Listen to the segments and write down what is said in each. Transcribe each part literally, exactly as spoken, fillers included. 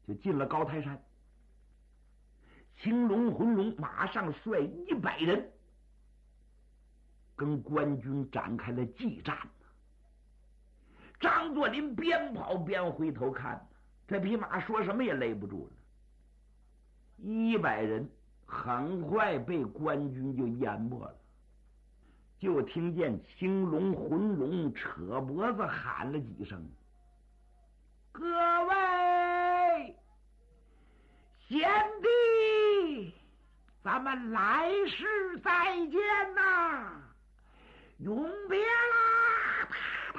就进了高台山。青龙浑龙马上率一百人跟官军展开了激战。张作霖边跑边回头看，这匹马说什么也勒不住了。一百人很快被官军就淹没了，就听见青龙浑龙扯脖子喊了几声：“各位贤弟，咱们来世再见呐，永别啦！”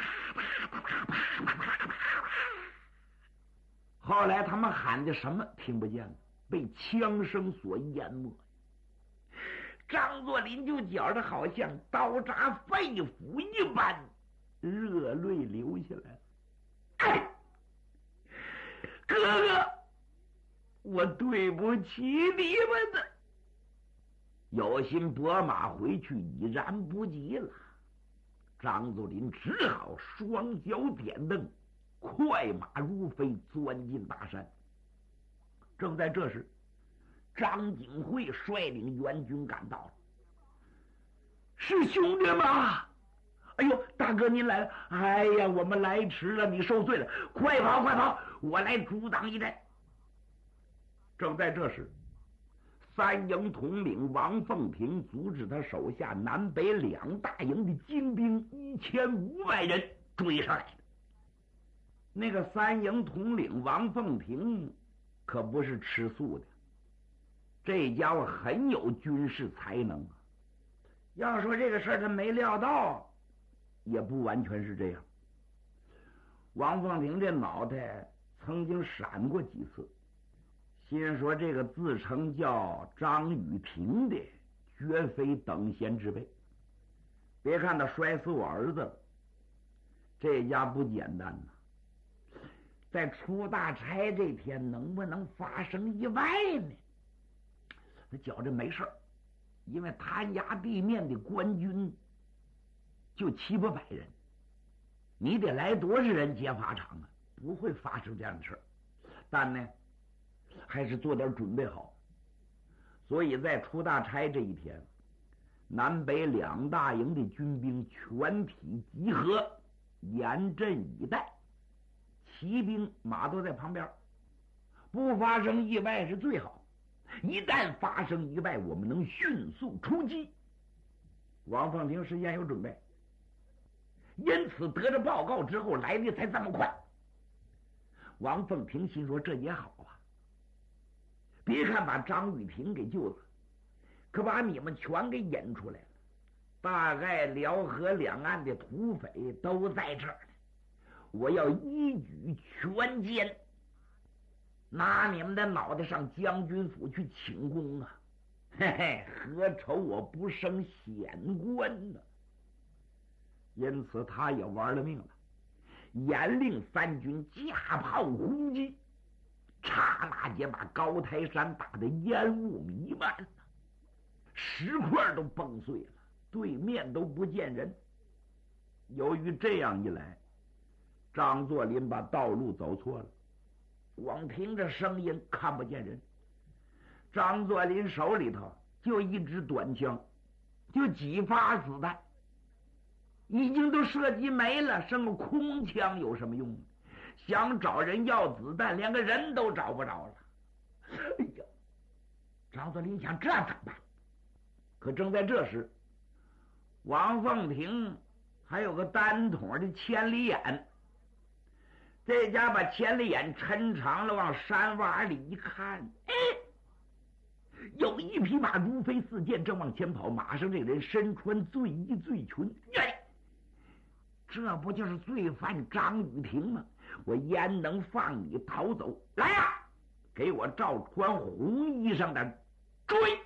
后来他们喊的什么听不见了，被枪声所淹没。张作霖就觉着好像刀扎肺腑一般，热泪流下来了。哎，哥哥，我对不起你们的。有心拨马回去已然不及了，张作霖只好双脚点蹬，快马如飞，钻进大山。正在这时，张景惠率领援军赶到了。是兄弟吗？哎呦，大哥您来了！哎呀，我们来迟了，你受罪了，快跑快跑，我来阻挡一阵。正在这时，三营统领王凤亭组织他手下南北两大营的精兵一千五百人追上来了。那个三营统领王凤亭可不是吃素的，这家伙很有军事才能啊。要说这个事儿他没料到，也不完全是这样。王凤亭这脑袋曾经闪过几次，心说这个自称叫张雨婷的绝非等闲之辈。别看他摔死我儿子了，这家不简单呐。在出大差这天能不能发生意外呢？他觉着没事儿，因为滩崖地面的官军就七八百人，你得来多少人接法场啊？不会发生这样的事儿。但呢，还是做点准备好。所以在出大差这一天，南北两大营的军兵全体集合，严阵以待。骑兵马都在旁边，不发生意外是最好。一旦发生意外，我们能迅速出击。王凤亭事先有准备，因此得着报告之后来的才这么快。王凤亭心说这也好啊，别看把张雨婷给救了，可把你们全给引出来了。大概辽河两岸的土匪都在这儿呢，我要一举全歼，拿你们的脑袋上将军府去请功啊！嘿嘿，何愁我不升显官呢？因此他也玩了命了，严令三军架炮轰击，刹那间把高台山打得烟雾弥漫了，石块都崩碎了，对面都不见人。由于这样一来，张作霖把道路走错了，光听着声音看不见人。张作霖手里头就一支短枪，就几发子弹，已经都射击没了，剩个空枪有什么用？想找人要子弹，连个人都找不着了。哎呀，张作霖想这怎么办？可正在这时，王凤亭还有个单筒的千里眼，这家把千里眼抻长了，往山洼里一看，哎，有一匹马如飞似箭，正往前跑，马上这人身穿醉衣醉裙，哎，这不就是罪犯张雨婷吗？我焉能放你逃走？来呀、啊，给我照穿红衣裳的追！